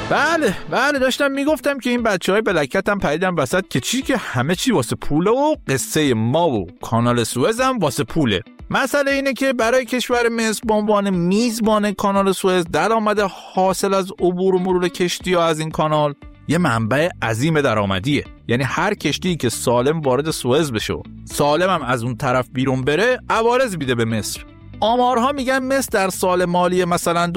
بله داشتم میگفتم که این بچهای بلکت هم پریدن وسط که چی که همه چی واسه پوله و قصه ما و کانال سوئز هم واسه پوله. مسئله اینه که برای کشور مصر به عنوان میزبان کانال سوئز درآمد حاصل از عبور و مرور کشتی‌ها از این کانال یه منبع عظیم درآمدیه. یعنی هر کشتی که سالم وارد سوئز بشه و سالم هم از اون طرف بیرون بره عوارض میده به مصر. آمارها میگن مصر در سال مالی مثلا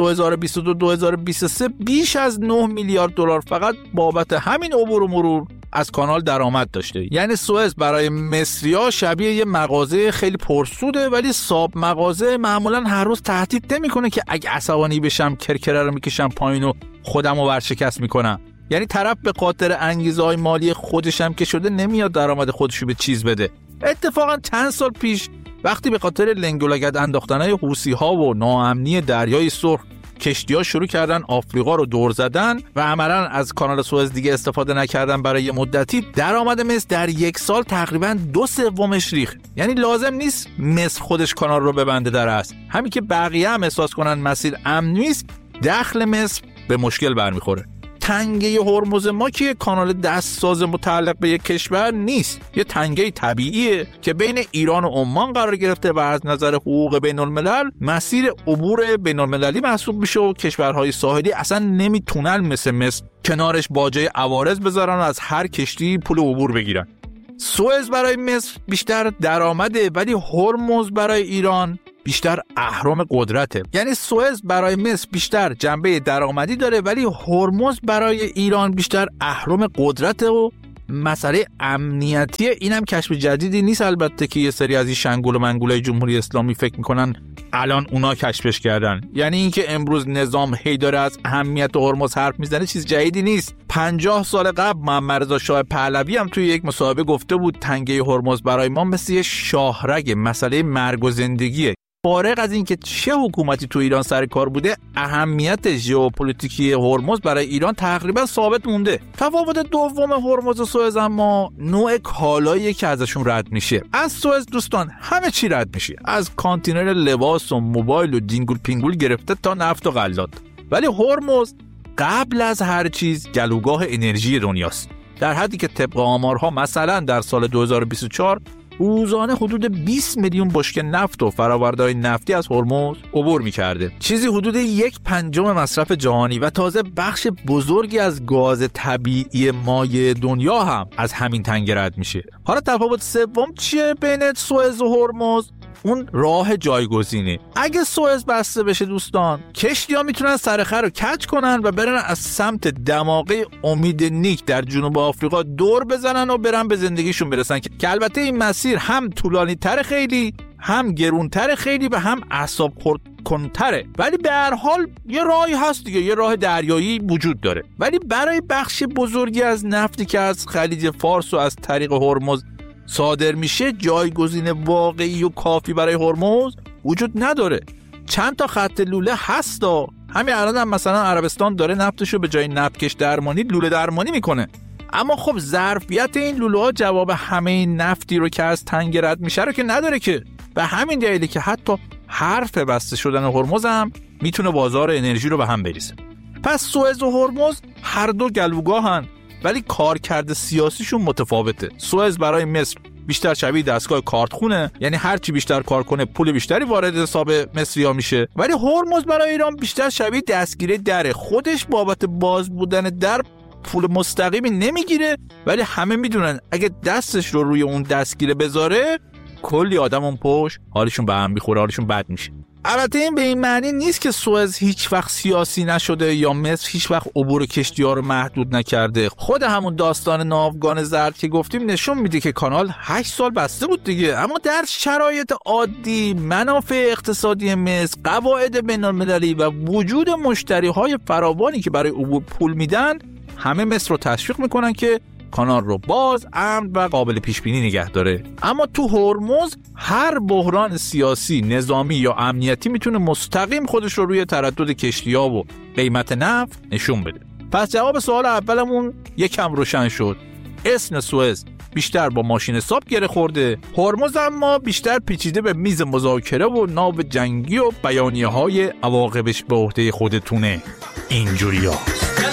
2022-2023 بیش از 9 میلیارد دلار فقط بابت همین عبور و مرور از کانال درآمد داشته. یعنی سوئز برای مصری‌ها شبیه یه مغازه خیلی پرسوده، ولی صاحب مغازه معمولا هر روز تهدید نمیکنه که اگه عصبانی بشم کرکره رو میکشم پایین و خودمو ورشکست میکنم. یعنی طرف به خاطر انگیزه‌های مالی خودش هم که شده نمیاد درآمد خودشو به چیز بده. اتفاقا چند سال پیش وقتی به خاطر لنگ و لگد انداختن‌های حوثی‌ها و ناامنی دریای سرخ کشتی‌ها شروع کردن آفریقا رو دور زدن و عملاً از کانال سوئز دیگه استفاده نکردن برای مدتی، درآمد مصر در یک سال تقریباً 2/3 ریخت. یعنی لازم نیست مصر خودش کانال رو ببنده در اصل، همین که بقیه هم احساس کنن مسیر امن نیست، دخل مصر به مشکل برمیخوره. تنگه هرمز ما که کانال دستساز متعلق به یک کشور نیست، یه تنگه طبیعیه که بین ایران و عمان قرار گرفته و از نظر حقوق بین الملل مسیر عبور بین المللی محسوب میشه و کشورهای ساحلی اصلا نمیتونن مثل مصر کنارش باجه عوارض بذارن و از هر کشتی پول عبور بگیرن. سوئز برای مصر بیشتر درآمده، ولی هرمز برای ایران بیشتر اهرم قدرته. یعنی سوئز برای مصر بیشتر جنبه درآمدی داره، ولی هرمز برای ایران بیشتر اهرم قدرته و مسئله امنیتیه. اینم کشف جدیدی نیست البته که یه سری از این شنگول و منگولای جمهوری اسلامی فکر میکنن الان اونا کشفش کردن. یعنی اینکه امروز نظام هی داره از اهمیت هرمز حرف میزنه چیز جدیدی نیست. 50 سال قبل محمد رضا شاه پهلوی هم توی یک مصاحبه گفته بود تنگه هرمز برای ما مثل یه شاهرگ، مسئله مرگ و زندگیه. فارغ از این که چه حکومتی تو ایران سر کار بوده، اهمیت ژئوپلیتیکی هرمز برای ایران تقریبا ثابت مونده. تفاوت دوم هرمز و سوئز اما نوع کالاییه که ازشون رد میشه. از سوئز دوستان همه چی رد میشه، از کانتینر لباس و موبایل و دینگول پینگول گرفته تا نفت و غلات. ولی هرمز قبل از هر چیز گلوگاه انرژی دنیاست، در حدی که طبق آمارها مثلا در سال 2024 روزانه حدود 20 میلیون بشکه نفت و فرآورده‌های نفتی از هرمز عبور می‌کرده، چیزی حدود 1/5 مصرف جهانی، و تازه بخش بزرگی از گاز طبیعی مایع دنیا هم از همین تنگه رد میشه. حالا تفاوت سوم چیه بین سوئز و هرمز؟ اون راه جایگزینه. اگه سوئز بسته بشه دوستان، کشتی‌ها میتونن سرخه رو کج کنن و برن از سمت دماغه امید نیک در جنوب آفریقا دور بزنن و برن به زندگیشون برسن، که البته این مسیر هم طولانی تر خیلی، هم گرون تر خیلی و هم اعصاب خورد کنتره، ولی به هر حال یه راهی هست دیگه، یه راه دریایی وجود داره. ولی برای بخش بزرگی از نفتی که از خلیج فارس و از طریق هرمز صادر میشه جایگزین واقعی و کافی برای هرمز وجود نداره. چند تا خط لوله هستا، همین الان هم مثلا عربستان داره نفتشو به جای نفتکش درمانی لوله درمانی میکنه، اما خب ظرفیت این لوله ها جواب همه این نفتی رو که از تنگه رد میشه رو که نداره که. به همین دلیله که حتی حرف بسته شدن هرمز هم میتونه بازار انرژی رو به هم بریزه. پس سوئز و هرمز هر دو گلوگاهن، ولی کارکرد سیاسیشون متفاوته. سوئز برای مصر بیشتر شبیه دستگاه کارتخونه، یعنی هر چی بیشتر کار کنه پول بیشتری وارد حساب مصری‌ها میشه، ولی هرمز برای ایران بیشتر شبیه دستگیره دره. خودش بابت باز بودن در پول مستقیمی نمیگیره، ولی همه میدونن اگه دستش رو روی اون دستگیره بذاره کلی آدم اون پشت حالشون به هم میخوره، حالشون بد میشه. البته این به این معنی نیست که سوئز هیچ وقت سیاسی نشده یا مصر هیچ وقت عبور کشتی‌ها رو محدود نکرده. خود همون داستان ناوگان زرد که گفتیم نشون میده که کانال 8 سال بسته بود دیگه، اما در شرایط عادی منافع اقتصادی مصر، قواعد بین‌المللی و وجود مشتری‌های فراوانی که برای عبور پول میدن، همه مصر رو تشویق میکنن که کانال رو باز، امن و قابل پیش بینی نگه داره. اما تو هرمز هر بحران سیاسی، نظامی یا امنیتی میتونه مستقیم خودش رو روی تردد کشتی‌ها و قیمت نفت نشون بده. پس جواب سوال اولمون یکم روشن شد. اسم سوئز بیشتر با ماشین حساب گره خورده، هرمز اما بیشتر پیچیده به میز مذاکره و ناو جنگی و بیانیه‌های عواقبش به عهده خودتونه. اینجوریه.